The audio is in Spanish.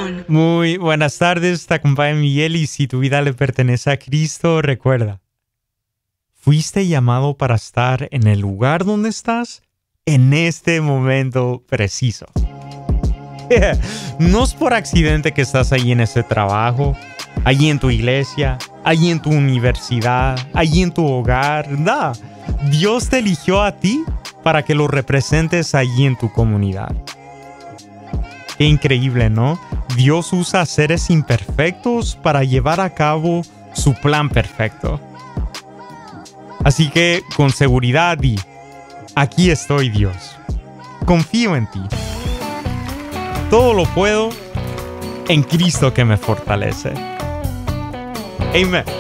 Conexión. Muy buenas tardes, te acompaña Miguel y si tu vida le pertenece a Cristo, recuerda, fuiste llamado para estar en el lugar donde estás en este momento preciso. No es por accidente que estás ahí en ese trabajo, allí en tu iglesia, allí en tu universidad, allí en tu hogar. No, Dios te eligió a ti para que lo representes allí en tu comunidad. Qué increíble, ¿no? Dios usa seres imperfectos para llevar a cabo su plan perfecto. Así que con seguridad di, aquí estoy, Dios. Confío en ti. Todo lo puedo en Cristo que me fortalece. Amén.